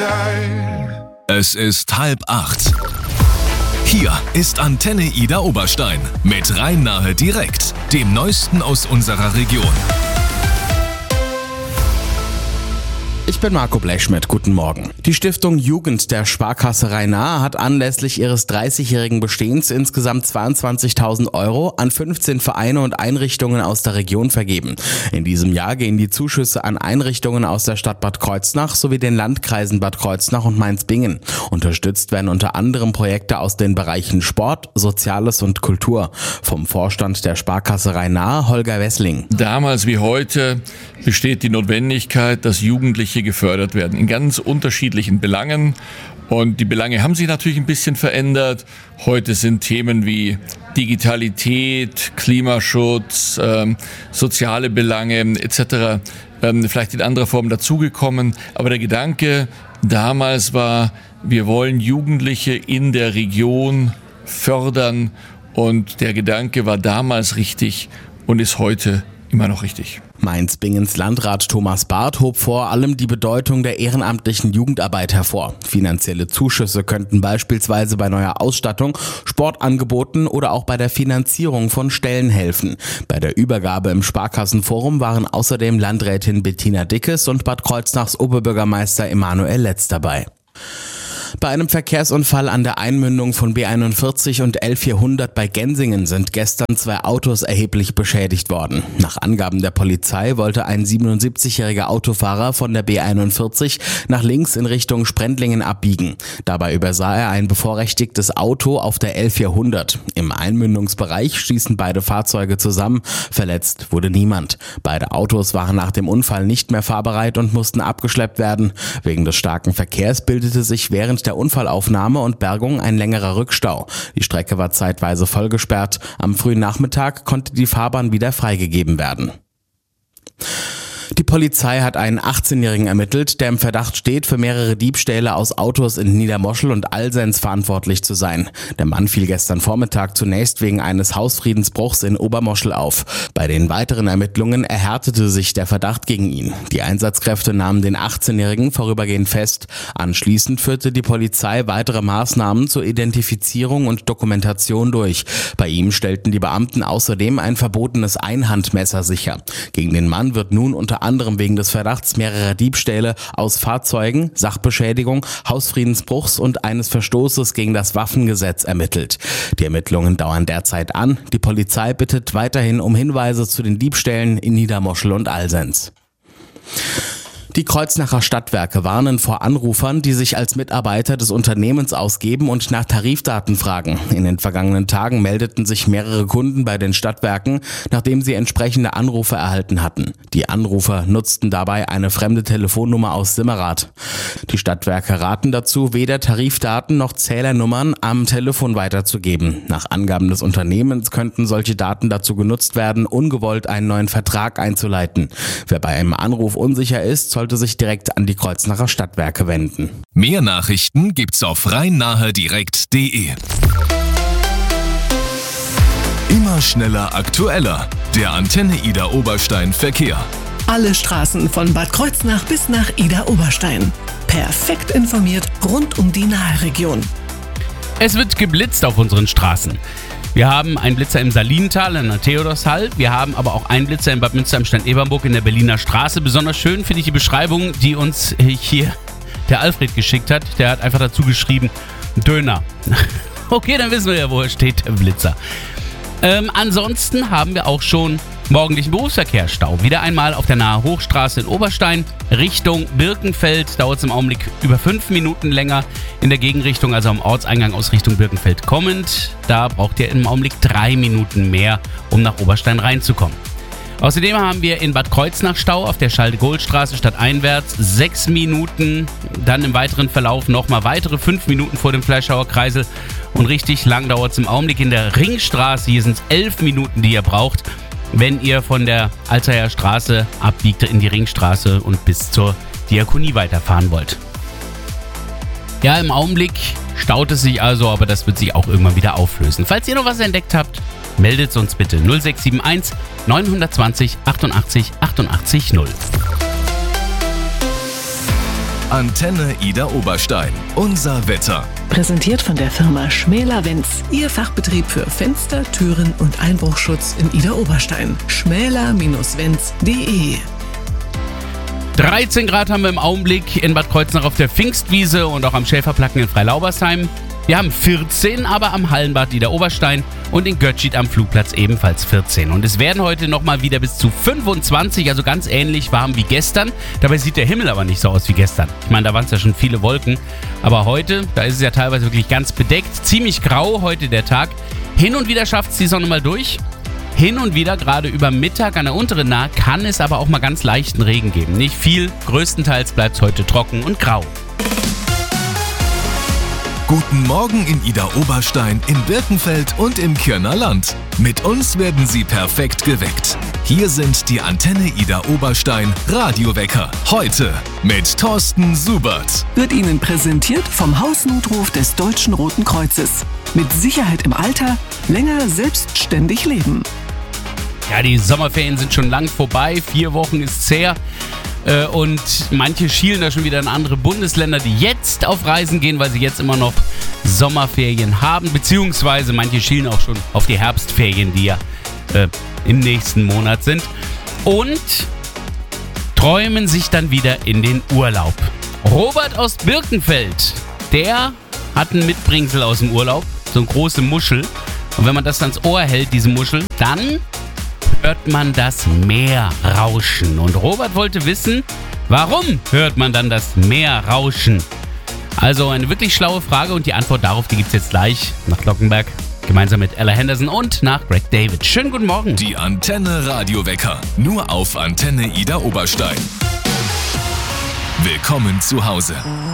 Es ist 7:30. Hier ist Antenne Ida Oberstein mit Rhein-Nahe direkt, dem Neuesten aus unserer Region. Ich bin Marco Blechschmidt, guten Morgen. Die Stiftung Jugend der Sparkasse Rhein-Nahe hat anlässlich ihres 30-jährigen Bestehens insgesamt 22.000 € an 15 Vereine und Einrichtungen aus der Region vergeben. In diesem Jahr gehen die Zuschüsse an Einrichtungen aus der Stadt Bad Kreuznach sowie den Landkreisen Bad Kreuznach und Mainz-Bingen. Unterstützt werden unter anderem Projekte aus den Bereichen Sport, Soziales und Kultur. Vom Vorstand der Sparkasse Rhein-Nahe, Holger Wessling. Damals wie heute besteht die Notwendigkeit, dass Jugendliche gefördert werden in ganz unterschiedlichen Belangen. Und die Belange haben sich natürlich ein bisschen verändert. Heute sind Themen wie Digitalität, Klimaschutz, soziale Belange etc. Vielleicht in anderer Form dazugekommen. Aber der Gedanke damals war, wir wollen Jugendliche in der Region fördern. Und der Gedanke war damals richtig und ist heute immer noch richtig. Mainz-Bingens Landrat Thomas Barth hob vor allem die Bedeutung der ehrenamtlichen Jugendarbeit hervor. Finanzielle Zuschüsse könnten beispielsweise bei neuer Ausstattung, Sportangeboten oder auch bei der Finanzierung von Stellen helfen. Bei der Übergabe im Sparkassenforum waren außerdem Landrätin Bettina Dickes und Bad Kreuznachs Oberbürgermeister Emanuel Letz dabei. Bei einem Verkehrsunfall an der Einmündung von B41 und L400 bei Gensingen sind gestern 2 Autos erheblich beschädigt worden. Nach Angaben der Polizei wollte ein 77-jähriger Autofahrer von der B41 nach links in Richtung Sprendlingen abbiegen. Dabei übersah er ein bevorrechtigtes Auto auf der L400. Im Einmündungsbereich stießen beide Fahrzeuge zusammen. Verletzt wurde niemand. Beide Autos waren nach dem Unfall nicht mehr fahrbereit und mussten abgeschleppt werden. Wegen des starken Verkehrs bildete sich während der Unfallaufnahme und Bergung ein längerer Rückstau. Die Strecke war zeitweise vollgesperrt. Am frühen Nachmittag konnte die Fahrbahn wieder freigegeben werden. Die Polizei hat einen 18-Jährigen ermittelt, der im Verdacht steht, für mehrere Diebstähle aus Autos in Niedermoschel und Alsenz verantwortlich zu sein. Der Mann fiel gestern Vormittag zunächst wegen eines Hausfriedensbruchs in Obermoschel auf. Bei den weiteren Ermittlungen erhärtete sich der Verdacht gegen ihn. Die Einsatzkräfte nahmen den 18-Jährigen vorübergehend fest. Anschließend führte die Polizei weitere Maßnahmen zur Identifizierung und Dokumentation durch. Bei ihm stellten die Beamten außerdem ein verbotenes Einhandmesser sicher. Gegen den Mann wird nun unter anderem wegen des Verdachts mehrerer Diebstähle aus Fahrzeugen, Sachbeschädigung, Hausfriedensbruchs und eines Verstoßes gegen das Waffengesetz ermittelt. Die Ermittlungen dauern derzeit an. Die Polizei bittet weiterhin um Hinweise zu den Diebstählen in Niedermoschel und Alsenz. Die Kreuznacher Stadtwerke warnen vor Anrufern, die sich als Mitarbeiter des Unternehmens ausgeben und nach Tarifdaten fragen. In den vergangenen Tagen meldeten sich mehrere Kunden bei den Stadtwerken, nachdem sie entsprechende Anrufe erhalten hatten. Die Anrufer nutzten dabei eine fremde Telefonnummer aus Simmerath. Die Stadtwerke raten dazu, weder Tarifdaten noch Zählernummern am Telefon weiterzugeben. Nach Angaben des Unternehmens könnten solche Daten dazu genutzt werden, ungewollt einen neuen Vertrag einzuleiten. Wer bei einem Anruf unsicher ist, sollte sich direkt an die Kreuznacher Stadtwerke wenden. Mehr Nachrichten gibt's auf rhein-nahe-direkt.de. Immer schneller, aktueller. Der Antenne Ida Oberstein Verkehr. Alle Straßen von Bad Kreuznach bis nach Ida Oberstein. Perfekt informiert rund um die Nahe-Region. Es wird geblitzt auf unseren Straßen. Wir haben einen Blitzer im Salinental, in der Theodorshall. Wir haben aber auch einen Blitzer in Bad Münster am Stein-Ebernburg in der Berliner Straße. Besonders schön finde ich die Beschreibung, die uns hier der Alfred geschickt hat. Der hat einfach dazu geschrieben, Döner. Okay, dann wissen wir ja, wo er steht, der Blitzer. Ansonsten haben wir auch schon morgendlichen Berufsverkehrsstau. Wieder einmal auf der Nahe Hochstraße in Oberstein Richtung Birkenfeld. Dauert es im Augenblick über 5 Minuten länger. In der Gegenrichtung, also am Ortseingang aus Richtung Birkenfeld kommend, da braucht ihr im Augenblick 3 Minuten mehr, um nach Oberstein reinzukommen. Außerdem haben wir in Bad Kreuznach Stau auf der Schalde-Gold-Straße stadteinwärts 6 Minuten. Dann im weiteren Verlauf nochmal weitere 5 Minuten vor dem Fleischhauer Kreisel. Und richtig lang dauert es im Augenblick in der Ringstraße. Hier sind es 11 Minuten, die ihr braucht, wenn ihr von der Alzheimer Straße abbiegt in die Ringstraße und bis zur Diakonie weiterfahren wollt. Ja, im Augenblick staut es sich also, aber das wird sich auch irgendwann wieder auflösen. Falls ihr noch was entdeckt habt, meldet es uns bitte 0671 920 88 88 0. Antenne Ida Oberstein. Unser Wetter. Präsentiert von der Firma Schmäler-Wenz. Ihr Fachbetrieb für Fenster, Türen und Einbruchschutz in Ida Oberstein. schmäler-wenz.de 13 Grad haben wir im Augenblick in Bad Kreuznach auf der Pfingstwiese und auch am Schäferplatten in Freilaubersheim. Wir haben 14, aber am Hallenbad Ida Oberstein und in Götzschied am Flugplatz ebenfalls 14. Und es werden heute nochmal wieder bis zu 25, also ganz ähnlich warm wie gestern. Dabei sieht der Himmel aber nicht so aus wie gestern. Ich meine, da waren es ja schon viele Wolken. Aber heute, da ist es ja teilweise wirklich ganz bedeckt. Ziemlich grau heute der Tag. Hin und wieder schafft es die Sonne mal durch. Hin und wieder, gerade über Mittag an der unteren Nahe, kann es aber auch mal ganz leichten Regen geben. Nicht viel, größtenteils bleibt es heute trocken und grau. Guten Morgen in Ida Oberstein, in Birkenfeld und im Kirner Land. Mit uns werden Sie perfekt geweckt. Hier sind die Antenne Ida Oberstein Radiowecker. Heute mit Thorsten Subert. Wird Ihnen präsentiert vom Hausnotruf des Deutschen Roten Kreuzes. Mit Sicherheit im Alter, länger selbstständig leben. Ja, die Sommerferien sind schon lang vorbei. 4 Wochen ist her. Und manche schielen da schon wieder in andere Bundesländer, die jetzt auf Reisen gehen, weil sie jetzt immer noch Sommerferien haben. Beziehungsweise manche schielen auch schon auf die Herbstferien, die ja im nächsten Monat sind. Und träumen sich dann wieder in den Urlaub. Robert aus Birkenfeld, der hat ein Mitbringsel aus dem Urlaub. So eine große Muschel. Und wenn man das ans Ohr hält, diese Muschel, dann hört man das Meer rauschen. Und Robert wollte wissen, warum hört man dann das Meer rauschen? Also eine wirklich schlaue Frage und die Antwort darauf, die gibt es jetzt gleich nach Glockenberg, gemeinsam mit Ella Henderson und nach Greg David. Schönen guten Morgen. Die Antenne Radiowecker, nur auf Antenne Ida Oberstein. Willkommen zu Hause.